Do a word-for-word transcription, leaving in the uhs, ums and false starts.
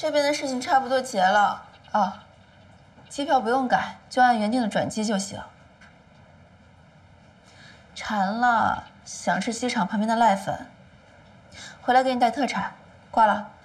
这边的事情差不多结了啊，机票不用改，就按原定的转机就行。馋了，想吃机场旁边的濑粉，回来给你带特产。挂了。